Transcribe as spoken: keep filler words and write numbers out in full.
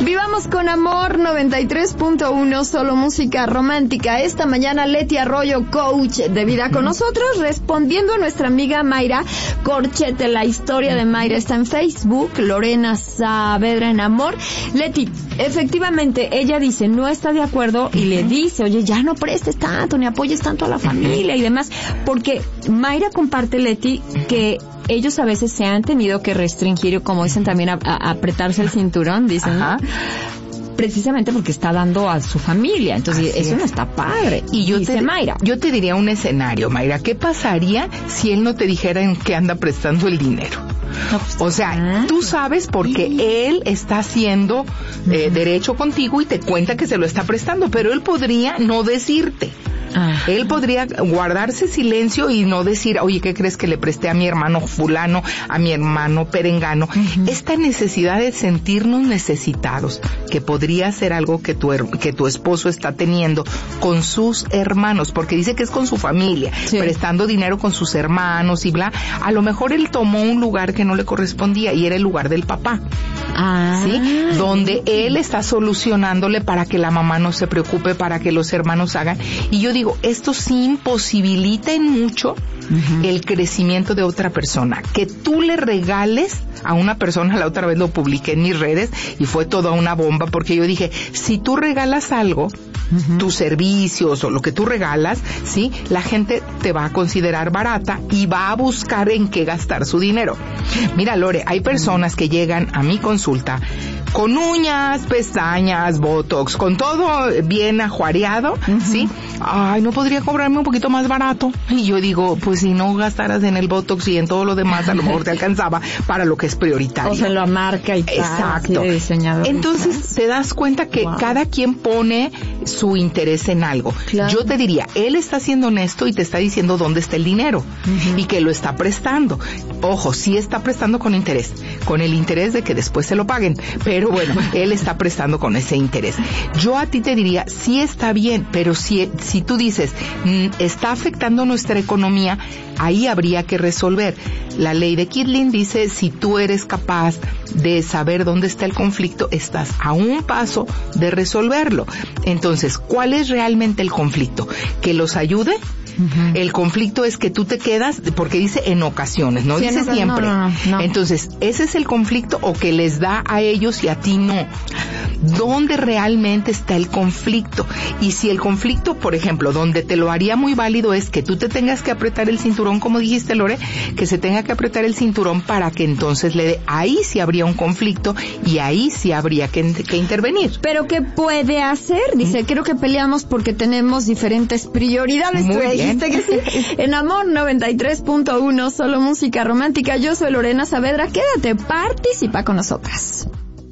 Vivamos con amor, noventa y tres punto uno, solo música romántica. Esta mañana Leti Arroyo, coach de vida con nosotros, respondiendo a nuestra amiga Mayra Corchete. La historia de Mayra está en Facebook, Lorena Saavedra en amor. Leti, efectivamente, ella dice, no está de acuerdo y le dice, oye, ya no prestes tanto, ni apoyes tanto a la familia y demás, porque Mayra comparte, Leti, que ellos a veces se han tenido que restringir, como dicen también, a, a apretarse el cinturón, dicen, ¿no? Precisamente porque está dando a su familia. Entonces, así eso es. No está padre. Y yo dice te, Mayra. Yo te diría un escenario, Mayra. ¿Qué pasaría si él no te dijera en qué anda prestando el dinero? No, pues, o sea, ah, tú sabes porque sí. Él está haciendo eh, uh-huh. derecho contigo y te cuenta que se lo está prestando, pero él podría no decirte. Ajá. Él podría guardarse silencio y no decir, oye, ¿qué crees que le presté a mi hermano fulano, a mi hermano perengano? Uh-huh. Esta necesidad de sentirnos necesitados, que podría ser algo que tu, que tu esposo está teniendo con sus hermanos, porque dice que es con su familia, sí. prestando dinero con sus hermanos y bla. A lo mejor él tomó un lugar que no le correspondía y era el lugar del papá. Ah. ¿Sí? Donde él está solucionándole para que la mamá no se preocupe, para que los hermanos hagan. Y yo digo, esto sí imposibilita en mucho uh-huh. el crecimiento de otra persona. Que tú le regales a una persona, la otra vez lo publiqué en mis redes y fue toda una bomba porque yo dije, si tú regalas algo, uh-huh. tus servicios o lo que tú regalas, sí, la gente te va a considerar barata y va a buscar en qué gastar su dinero. Mira, Lore, hay personas que llegan a mi consulta con uñas, pestañas, botox, con todo bien ajuareado, uh-huh. ¿sí? Ay, ¿no podría cobrarme un poquito más barato? Y yo digo, pues si no gastaras en el botox y en todo lo demás, a lo mejor te alcanzaba para lo que es prioritario. O sea, lo marca y tal. Exacto. Diseñador. Entonces, te das cuenta que wow. cada quien pone su interés en algo. Claro. Yo te diría, él está siendo honesto y te está diciendo dónde está el dinero uh-huh. y que lo está prestando. Ojo, sí está prestando con interés, con el interés de que después se lo paguen, pero bueno, él está prestando con ese interés. Yo a ti te diría, sí está bien, pero si, si tú dices, mm, está afectando nuestra economía, ahí habría que resolver. La ley de Kidling dice, si tú eres capaz de saber dónde está el conflicto, estás a un paso de resolverlo. Entonces, ¿cuál es realmente el conflicto? ¿Que los ayude? Uh-huh. El conflicto es que tú te quedas, porque dice en ocasiones, no sí, dice no, siempre. No, no, no. Entonces, ¿ese es el conflicto o que les da a ellos y a ti no? ¿Dónde realmente está el conflicto? Y si el conflicto, por ejemplo, donde te lo haría muy válido es que tú te tengas que apretar el cinturón, como dijiste, Lore, que se tenga que apretar el cinturón para que entonces le dé, ahí sí habría un conflicto y ahí sí habría que, que intervenir. ¿Pero qué puede hacer? Dice, ¿Mm? Creo que peleamos porque tenemos diferentes prioridades. Muy bien. Dijiste que sí. En Amor noventa y tres punto uno, solo música romántica. Yo soy Lorena Saavedra. Quédate, participa con nosotras.